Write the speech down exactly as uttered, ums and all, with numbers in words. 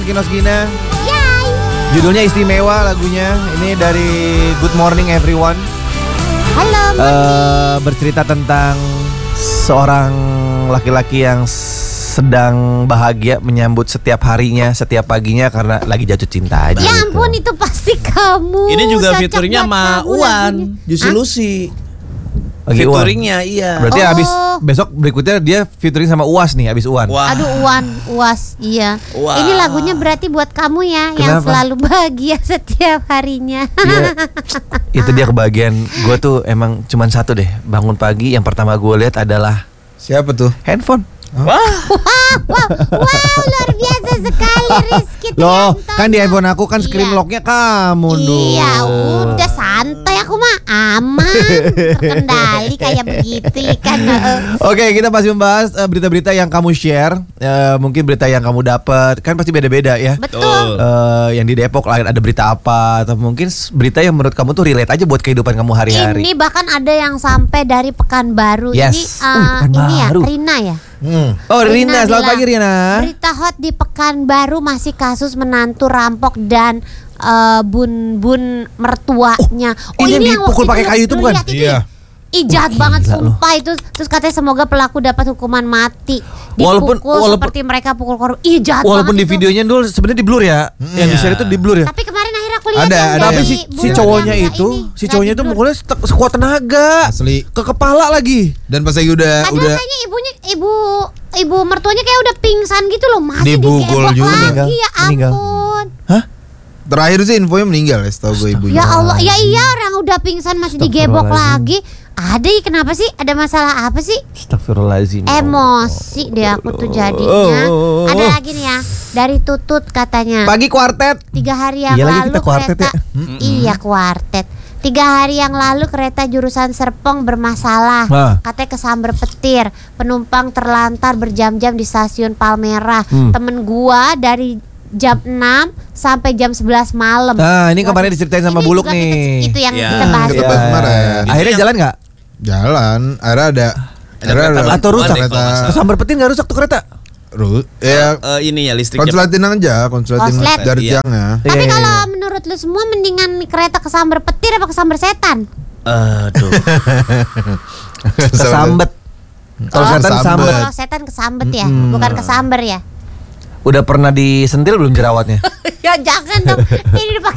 Kinos Gina. Yay. Judulnya istimewa lagunya. Ini dari Good Morning Everyone. Halo. Uh, bercerita tentang seorang laki-laki yang sedang bahagia menyambut setiap harinya, setiap paginya karena lagi jatuh cinta aja. Ya gitu. ampun, itu pasti kamu. Ini juga Cocok fiturnya buat sama kamu Uwan, lagunya. Juicy Hah? Lucy. Lagi Uwan. Featuringnya iya. Berarti Oh. abis besok berikutnya dia featuring sama Uwas nih, abis Uwan. Wah. Aduh, Uwan, Uwas, iya. Wah. Ini lagunya berarti buat kamu ya, yang Kenapa? selalu bahagia setiap harinya. Iya. Itu dia kebahagiaan gue tuh emang cuman satu deh. Bangun pagi yang pertama gue lihat adalah Siapa tuh? handphone. Wah. Wow, wow, wow, luar biasa sekali Rizky Loh, Triantono. kan di handphone aku kan screen Iya. locknya kamu dong. Iya, udah santai aku mah aman, terkendali kayak begitu kan. Oke, kita masih membahas uh, berita-berita yang kamu share. Uh, mungkin berita yang kamu dapat kan pasti beda-beda ya. Betul. Uh, yang di Depok lain ada berita apa, atau mungkin s- berita yang menurut kamu tuh relate aja buat kehidupan kamu hari-hari. Ini bahkan ada yang sampai dari Pekanbaru. Yes. Ini uh, Wih, ini ya, Pekanbaru. Rina ya. Hmm. Oh, Rina, selamat bilang, pagi Rina. Berita hot di Pekanbaru masih kasus menantu rampok dan uh, bun-bun mertuanya. Oh, ini yang dipukul waktu pakai lu- kayu itu lu bukan? lihat itu Iya. ya? Ih, jahat Wah, banget gila lu. sumpah itu. Terus katanya semoga pelaku dapat hukuman mati. Dipukul Walaupun- walaupun- seperti mereka pukul korban. Ih, jahat Walaupun di banget itu. videonya dulu sebenarnya di blur ya. Yang di share itu di blur ya. Tapi kemarin akhirnya aku lihat Ada, yang ada dari Tapi si, si bulu cowoknya yang itu, ini, si nggak cowoknya itu di blur. mukulnya se- sekuat tenaga. Asli. Ke kepala lagi. Dan pas lagi udah Padahal udah kayaknya ibunya ibu ibu mertuanya kayak udah pingsan gitu loh, masih Dibukul digebok juga. Meninggal. lagi ya Meninggal. ampun. Hah? terakhir sih infonya meninggal ya, setahu gue ibunya. Ya Allah, ya iya orang udah pingsan masih digebok lagi. Ada ya, kenapa sih? Ada masalah apa sih? Astagfirullahaladzim. Emosi deh aku tuh jadinya. Oh. Ada lagi nih ya, dari Tutut katanya. Pagi kuartet. Tiga hari yang Iya lagi lalu kita kuartet kereta ya. Iya kuartet. Tiga hari yang lalu kereta jurusan Serpong bermasalah. Nah. Katanya kesamber petir. Penumpang terlantar berjam-jam di stasiun Palmerah. Hmm. Temen gua dari jam enam sampai jam sebelas malam. Nah, ini kemarin diceritain sama Ini Buluk juga kita- nih. itu yang Ya. kita bahas. Kita Iya. bahas kemarin. Akhirnya Itu jalan nggak? Jalan, akhirnya ada Ada akhirnya kereta Atau rusak? balik kalau nggak salah. Kesambar petir nggak rusak tuh kereta? Ru- ya Eh, ini ya listriknya. konsulatin aja, konsulatin Konslet. dari Iya. tiangnya. Tapi Iya, iya, kalau iya. menurut lu semua mendingan kereta kesamber petir apa kesamber setan? Aduh. Kesambet. Kalau Oh, setan kesambet. sambet. Kalau setan kesambet ya, Mm-mm. bukan kesamber ya. Udah pernah disentil belum jerawatnya? Ya jangan dong. Ini dipakai